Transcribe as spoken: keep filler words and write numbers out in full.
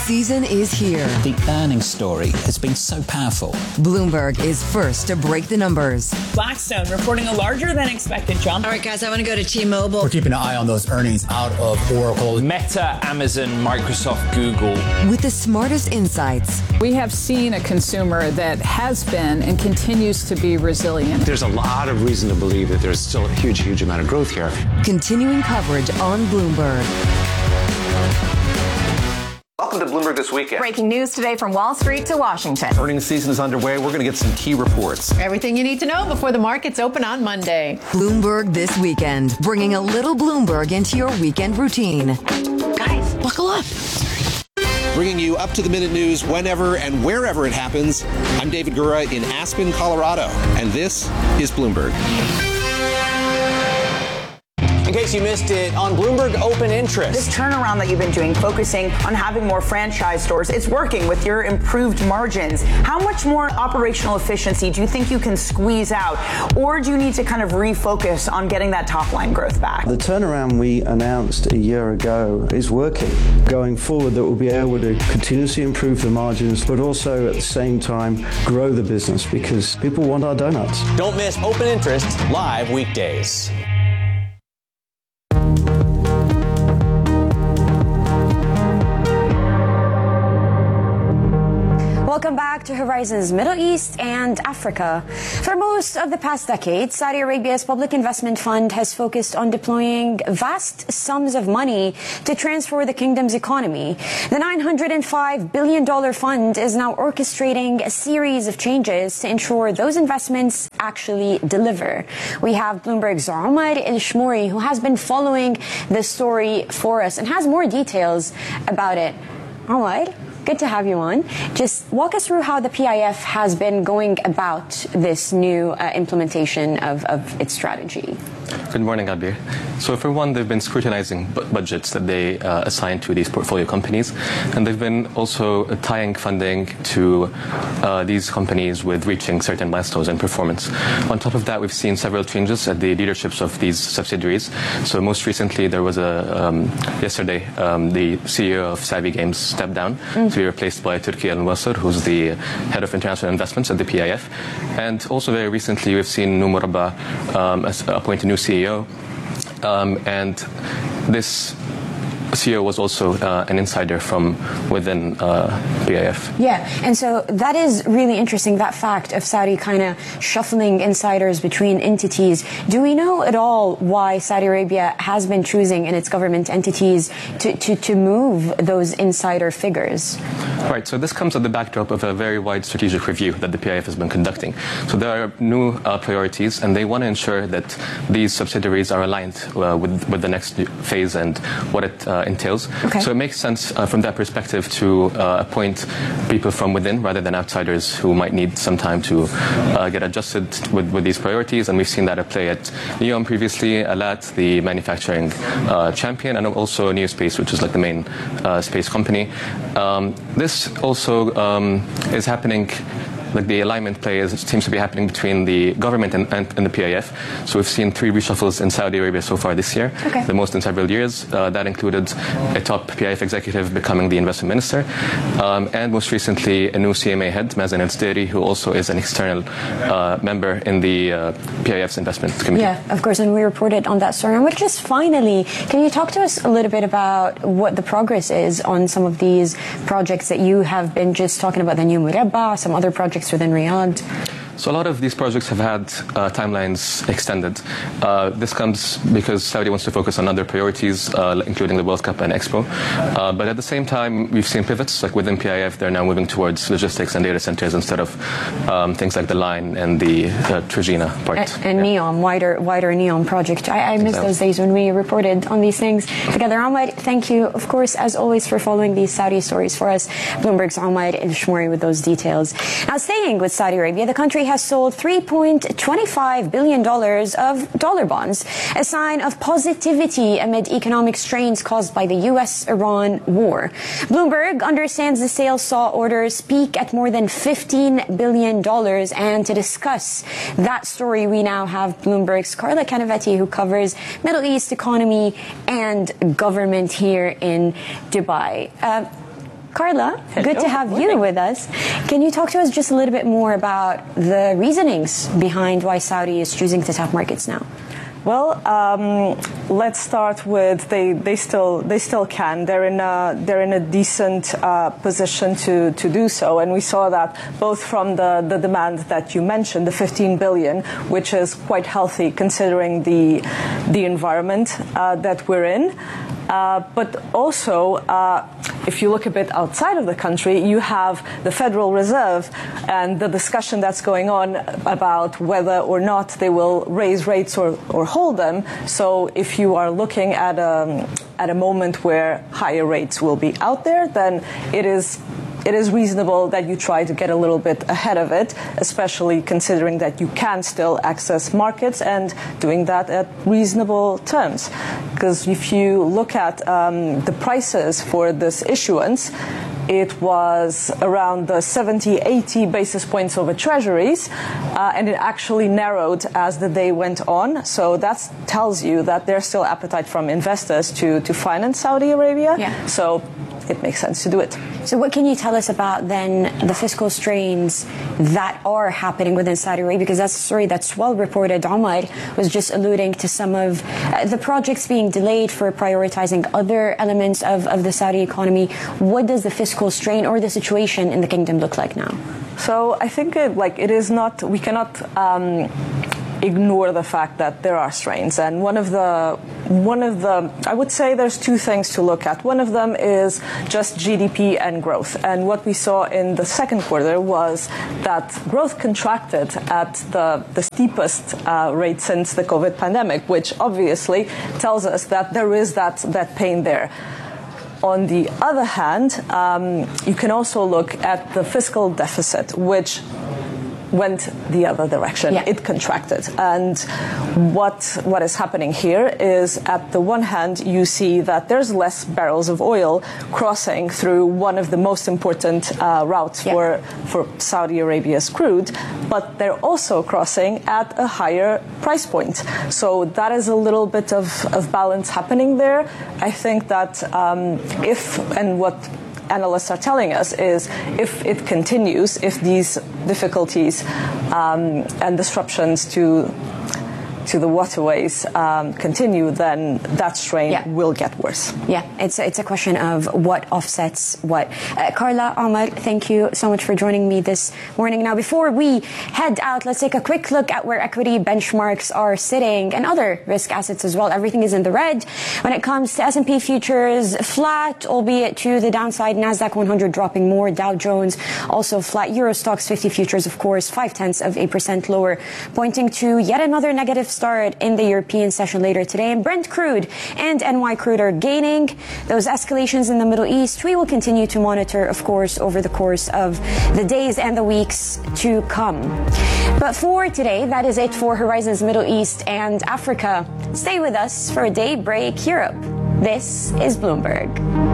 season is here. The earnings story has been so powerful. Bloomberg is first to break the numbers. Blackstone reporting a larger than expected jump. All right, guys, I want to go to T-Mobile. We're keeping an eye on those earnings out of Oracle. Meta, Amazon, Microsoft, Google. With the smartest insights. We have seen a consumer that has been and continues to be resilient. There's a lot of reason to believe that there's still a huge, huge amount of growth here. Continuing coverage on Bloomberg. Welcome to Bloomberg This Weekend. Breaking news today from Wall Street to Washington. Earnings season is underway. We're going to get some key reports. Everything you need to know before the markets open on Monday. Bloomberg This Weekend, bringing a little Bloomberg into your weekend routine. Guys, buckle up. Bringing you up-to-the-minute news whenever and wherever it happens. I'm David Gura in Aspen, Colorado, and this is Bloomberg. In case you missed it, on Bloomberg Open Interest. This turnaround that you've been doing, focusing on having more franchise stores, it's working with your improved margins. How much more operational efficiency do you think you can squeeze out? Or do you need to kind of refocus on getting that top line growth back? The turnaround we announced a year ago is working. Going forward, that we'll be able to continuously improve the margins, but also at the same time grow the business because people want our donuts. Don't miss Open Interest live weekdays. Welcome back to Horizons Middle East and Africa. For most of the past decade, Saudi Arabia's public investment fund has focused on deploying vast sums of money to transform the kingdom's economy. The nine hundred five billion dollars fund is now orchestrating a series of changes to ensure those investments actually deliver. We have Bloomberg's Omar El-Shmouri, who has been following this story for us and has more details about it. Omar, good to have you on. Just walk us through how the P I F has been going about this new uh, implementation of, of its strategy. Good morning, Abir. So for one, they've been scrutinizing bu- budgets that they uh, assign to these portfolio companies, and they've been also tying funding to uh, these companies with reaching certain milestones and performance. On top of that, we've seen several changes at the leaderships of these subsidiaries. So most recently, there was a, um, yesterday, um, the C E O of Savvy Games stepped down mm. to be replaced by Turki Al-Wasr, who's the head of international investments at the P I F. And also very recently, we've seen Noor Murabba um, appoint a new C E O. Um, and this C E O was also uh, an insider from within uh, P I F. Yeah, and so that is really interesting, that fact of Saudi kind of shuffling insiders between entities. Do we know at all why Saudi Arabia has been choosing in its government entities to, to, to move those insider figures? Right, so this comes at the backdrop of a very wide strategic review that the P I F has been conducting. So there are new uh, priorities, and they want to ensure that these subsidiaries are aligned uh, with, with the next phase and what it uh, entails. Okay. So it makes sense uh, from that perspective to uh, appoint people from within rather than outsiders who might need some time to uh, get adjusted with, with these priorities. And we've seen that at play at NEOM previously, Alat, the manufacturing uh, champion, and also Neospace, which is like the main uh, space company. Um, this also um, is happening. Like the alignment play is, seems to be happening between the government and, and, and the P I F. So we've seen three reshuffles in Saudi Arabia so far this year, okay. the most in several years. Uh, that included a top P I F executive becoming the investment minister, um, and most recently a new C M A head, Mazen El-Sderi, who also is an external uh, member in the uh, P I F's investment committee. Yeah, of course, and we reported on that story. And we're just finally, can you talk to us a little bit about what the progress is on some of these projects that you have been just talking about, the new Murabba, some other projects within Riyadh? So a lot of these projects have had uh, timelines extended. Uh, this comes because Saudi wants to focus on other priorities, uh, including the World Cup and Expo. Uh, but at the same time, we've seen pivots, like within P I F, they're now moving towards logistics and data centers instead of um, things like the line and the uh, Trojena part. And, and yeah. NEOM, wider, wider NEOM project. I, I miss exactly. those days when we reported on these things together. Omar, thank you, of course, as always, for following these Saudi stories for us. Bloomberg's Omar El-Shmouri with those details. Now, staying with Saudi Arabia, the country has sold three point two five billion dollars of dollar bonds, a sign of positivity amid economic strains caused by the U S Iran war. Bloomberg understands the sale saw orders peak at more than fifteen billion dollars, and to discuss that story, we now have Bloomberg's Carla Canavetti, who covers Middle East economy and government here in Dubai. Uh, Carla, Hello. good to have you with us. Can you talk to us just a little bit more about the reasonings behind why Saudi is choosing to tap markets now? Well, um, let's start with they, they still they still can. They're in a they're in a decent uh, position to, to do so, and we saw that both from the, the demand that you mentioned, the fifteen billion, which is quite healthy considering the the environment uh, that we're in. Uh, but also, uh, if you look a bit outside of the country, you have the Federal Reserve and the discussion that's going on about whether or not they will raise rates or, or hold them. So if you are looking at a, at a moment where higher rates will be out there, then it is It is reasonable that you try to get a little bit ahead of it, especially considering that you can still access markets and doing that at reasonable terms. Because if you look at um, the prices for this issuance, it was around the seventy, eighty basis points over treasuries, uh, and it actually narrowed as the day went on. So that tells you that there's still appetite from investors to, to finance Saudi Arabia. Yeah. So it makes sense to do it. So what can you tell us about then the fiscal strains that are happening within Saudi Arabia? Because that's a story that's well reported. Omar was just alluding to some of uh, the projects being delayed for prioritizing other elements of, of the Saudi economy. What does the fiscal strain or the situation in the kingdom look like now? So I think it, like it is not, we cannot um, ignore the fact that there are strains, and one of the one of the I would say there's two things to look at. One of them is just G D P and growth, and what we saw in the second quarter was that growth contracted at the the steepest uh, rate since the COVID pandemic, which obviously tells us that there is that that pain there. On the other hand, um, you can also look at the fiscal deficit, which went the other direction. Yeah. It contracted. And what what is happening here is, at the one hand, you see that there's less barrels of oil crossing through one of the most important uh, routes yeah. for, for Saudi Arabia's crude, but they're also crossing at a higher price point. So that is a little bit of, of balance happening there. I think that um, if, and what analysts are telling us is, if it continues, if these difficulties um, and disruptions to to the waterways um, continue, then that strain yeah. will get worse. Yeah, it's a, it's a question of what offsets what. Uh, Carla, Omar, thank you so much for joining me this morning. Now, before we head out, let's take a quick look at where equity benchmarks are sitting and other risk assets as well. Everything is in the red. When it comes to S and P futures, flat, albeit to the downside. NASDAQ one hundred dropping more. Dow Jones also flat. Euro Stoxx fifty futures, of course, five tenths of a percent lower, pointing to yet another negative start in the European session later today. And Brent crude and N Y crude are gaining. Those escalations in the Middle East, we will continue to monitor, of course, over the course of the days and the weeks to come. But for today, that is it for Horizons Middle East and Africa. Stay with us for a Daybreak Europe. This is Bloomberg.